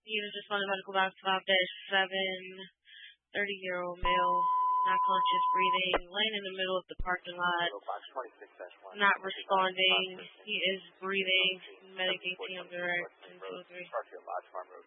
Unit responded medical box 5-7, 30-year-old male, not conscious, breathing, laying in the middle of the parking lot, not responding. He is breathing, medicating under 203.